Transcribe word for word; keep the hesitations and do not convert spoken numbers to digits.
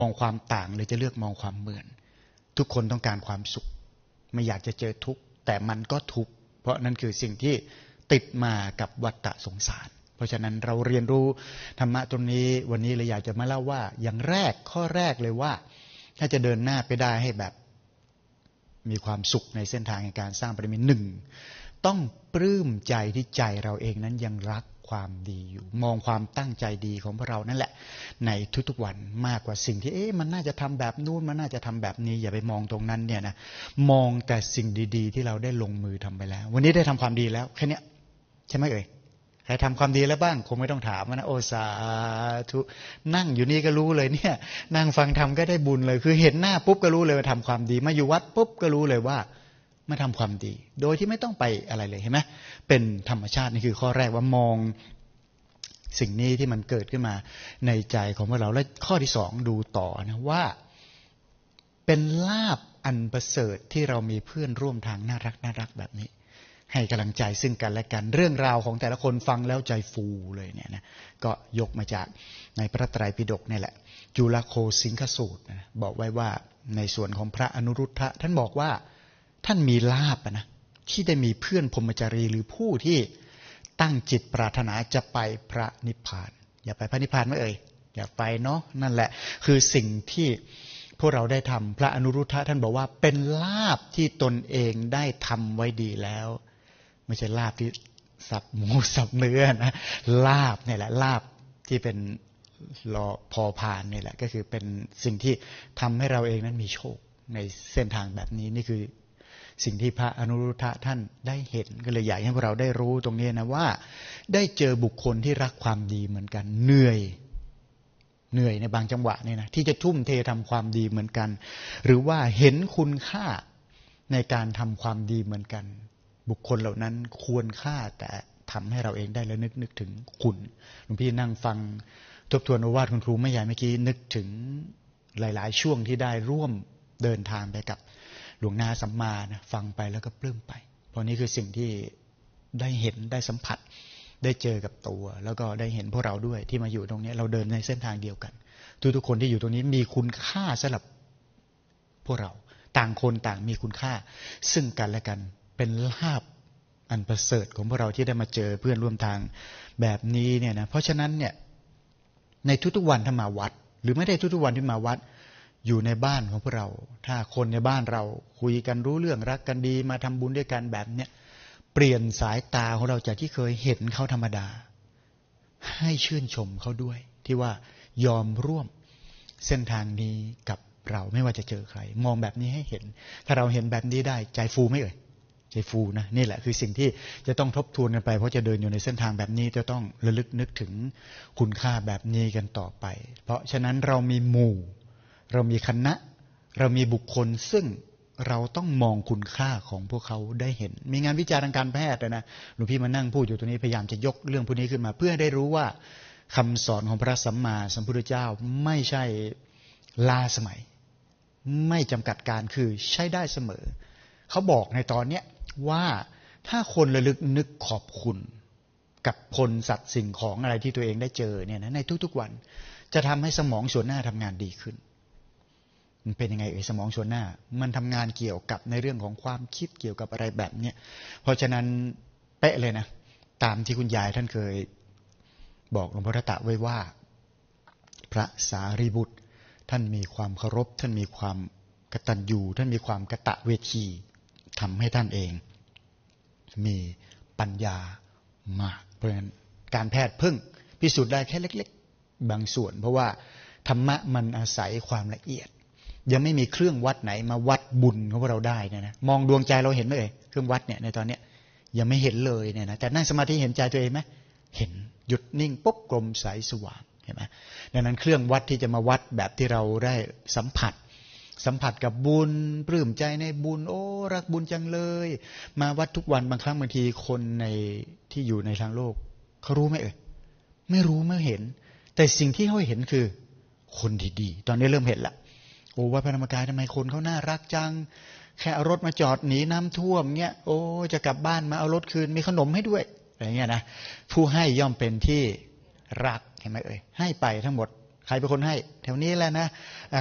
มองความต่างหรือจะเลือกมองความเหมือนทุกคนต้องการความสุขไม่อยากจะเจอทุกข์แต่มันก็ทุกข์เพราะนั่นคือสิ่งที่ติดมากับวัฏสงสารเพราะฉะนั้นเราเรียนรู้ธรรมะตรงนี้วันนี้เลยอยากจะมาเล่าว่าอย่างแรกข้อแรกเลยว่าถ้าจะเดินหน้าไปได้ให้แบบมีความสุขในเส้นทางในการสร้างบารมีหนึ่งต้องปลื้มใจที่ใจเราเองนั้นยังรักความดีอยู่มองความตั้งใจดีของพวกเรานั่นแหละในทุกๆวันมากกว่าสิ่งที่เอ๊ะมันน่าจะทำแบบนู้นมันน่าจะทำแบบนี้อย่าไปมองตรงนั้นเนี่ยนะมองแต่สิ่งดีๆที่เราได้ลงมือทำไปแล้ววันนี้ได้ทำความดีแล้วแค่นี้ใช่ไหมเอ่ยใครทำความดีแล้วบ้างคงไม่ต้องถามนะโอสาธุนั่งอยู่นี่ก็รู้เลยเนี่ยนั่งฟังธรรมก็ได้บุญเลยคือเห็นหน้าปุ๊บก็รู้เลยว่าทำความดีมาอยู่วัดปุ๊บก็รู้เลยว่ามาทำความดีโดยที่ไม่ต้องไปอะไรเลยเห็นไหมเป็นธรรมชาตินี่คือข้อแรกว่ามองสิ่งนี้ที่มันเกิดขึ้นมาในใจของพวกเราและข้อที่สองดูต่อนะว่าเป็นลาภอันประเสริฐที่เรามีเพื่อนร่วมทางน่ารักน่ารักแบบนี้ให้กำลังใจซึ่งกันและกันเรื่องราวของแต่ละคนฟังแล้วใจฟูเลยเนี่ยนะก็ยกมาจากในพระไตรปิฎกนี่แหละจุลโคสิงคสูตรนะบอกไว้ว่าในส่วนของพระอนุรุทธะท่านบอกว่าท่านมีลาภนะที่ได้มีเพื่อนพรหมจารีหรือผู้ที่ตั้งจิตปรารถนาจะไปพระนิพพานอย่าไปพระนิพพานไหมเอ่ยอย่าไปเนาะนั่นแหละคือสิ่งที่พวกเราได้ทำพระอนุรุทธะท่านบอกว่าเป็นลาภที่ตนเองได้ทำไว้ดีแล้วไม่ใช่ลาภที่สับหมูสับเนื้อนะลาภนี่แหละลาภที่เป็นรอพอผ่านนี่แหละก็คือเป็นสิ่งที่ทำให้เราเองนั้นมีโชคในเส้นทางแบบนี้นี่คือสิ่งที่พระอนุรุทธะท่านได้เห็นก็เลยอยากให้พวกเราได้รู้ตรงนี้นะว่าได้เจอบุคคลที่รักความดีเหมือนกันเหนื่อยเหนื่อยในบางจังหวะนี่นะที่จะทุ่มเททำความดีเหมือนกันหรือว่าเห็นคุณค่าในการทำความดีเหมือนกันบุคคลเหล่านั้นควรค่าแต่ทำให้เราเองได้แล้วนึกนึกถึงคุณหลวงพี่นั่งฟังทบทวนโอวาทคุณครูแม่ใหญ่เมื่อกี้นึกถึงหลายๆช่วงที่ได้ร่วมเดินทางไปกับหลวงนาสัมมานะฟังไปแล้วก็ปลื้มไปเพราะนี้คือสิ่งที่ได้เห็นได้สัมผัสได้เจอกับตัวแล้วก็ได้เห็นพวกเราด้วยที่มาอยู่ตรงนี้เราเดินในเส้นทางเดียวกันทุกๆคนที่อยู่ตรงนี้มีคุณค่าสำหรับพวกเราต่างคนต่างมีคุณค่าซึ่งกันและกันเป็นลาภอันประเสริฐของพวกเราที่ได้มาเจอเพื่อนร่วมทางแบบนี้เนี่ยนะเพราะฉะนั้นเนี่ยในทุกๆวันถ้ามาวัดหรือไม่ได้ทุกๆวันที่มาวัดอยู่ในบ้านของพวกเราถ้าคนในบ้านเราคุยกันรู้เรื่องรักกันดีมาทำบุญด้วยกันแบบเนี้ยเปลี่ยนสายตาของเราจากที่เคยเห็นเขาธรรมดาให้ชื่นชมเขาด้วยที่ว่ายอมร่วมเส้นทางนี้กับเราไม่ว่าจะเจอใครมองแบบนี้ให้เห็นถ้าเราเห็นแบบนี้ได้ใจฟูไหมเอ่ยใจฟูนะนี่แหละคือสิ่งที่จะต้องทบทวนกันไปเพราะจะเดินอยู่ในเส้นทางแบบนี้จะต้องระลึกนึกถึงคุณค่าแบบนี้กันต่อไปเพราะฉะนั้นเรามีหมู่เรามีคณะเรามีบุคคลซึ่งเราต้องมองคุณค่าของพวกเขาได้เห็นมีงานวิจัยทางการแพทย์นะหลวงพี่มานั่งพูดอยู่ตรงนี้พยายามจะยกเรื่องพวกนี้ขึ้นมาเพื่อได้รู้ว่าคำสอนของพระสัมมาสัมพุทธเจ้าไม่ใช่ล้าสมัยไม่จำกัดการคือใช้ได้เสมอเขาบอกในตอนเนี้ยว่าถ้าคนระลึกนึกขอบคุณกับคนสัตว์สิ่งของอะไรที่ตัวเองได้เจอเนี่ยนะในทุกๆวันจะทำให้สมองส่วนหน้าทำงานดีขึ้นมันเป็นยังไงเอ่ยสมองส่วนหน้ามันทำงานเกี่ยวกับในเรื่องของความคิดเกี่ยวกับอะไรแบบเนี้ยเพราะฉะนั้นเป๊ะเลยนะตามที่คุณยายท่านเคยบอกหลวงพ่อตะไว้ว่าพระสารีบุตรท่านมีความเคารพท่านมีความกตัญญูท่านมีความกตเวทีทำให้ท่านเองมีปัญญามากเพราะฉะนั้นการแพทย์เพิ่งพิสูจน์ได้แค่เล็กๆบางส่วนเพราะว่าธรรมะมันอาศัยความละเอียดยังไม่มีเครื่องวัดไหนมาวัดบุญของพวกเราได้เนี่ยนะมองดวงใจเราเห็นไหมเอ่ยเครื่องวัดเนี่ยในตอนเนี้ยยังไม่เห็นเลยเนี่ยนะแต่นั่งสมาธิเห็นใจตัวเองไหมเห็นหยุดนิ่งปุ๊บกลมใสสว่างเห็นไหมดังนั้นเครื่องวัดที่จะมาวัดแบบที่เราได้สัมผัสสัมผัสกับบุญปลื้มใจในบุญโอ้รักบุญจังเลยมาวัดทุกวันบางครั้งบางทีคนในที่อยู่ในทางโลกเขารู้ไหมเอ่ยไม่รู้ไม่เห็นแต่สิ่งที่เขาเห็นคือคนดีๆตอนนี้เริ่มเห็นละโอ้วัดพระธรรมกายทำไมคนเขาน่ารักจังแค่เอารถมาจอดหนีน้ำท่วมเงี้ยโอ้จะกลับบ้านมาเอารถคืนมีขนมให้ด้วยอะไรเงี้ยนะผู้ให้ย่อมเป็นที่รักเห็นไหมเอ่ยให้ไปทั้งหมดใครเป็นคนให้แถวนี้แหละนะ